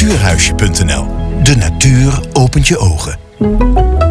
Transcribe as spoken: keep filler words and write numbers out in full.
natuurhuisje punt n l. De natuur opent je ogen.